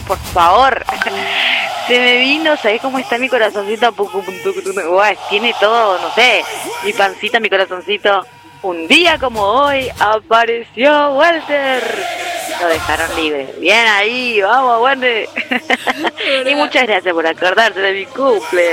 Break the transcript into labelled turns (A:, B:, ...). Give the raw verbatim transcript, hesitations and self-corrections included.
A: por favor. Se me vino, ¿sabés cómo está mi corazoncito? Uy, tiene todo, no sé, mi pancita, mi corazoncito. Un día como hoy apareció Walter. Lo dejaron libre. Bien ahí, vamos, Walter. Y muchas gracias por acordarte de mi cumple.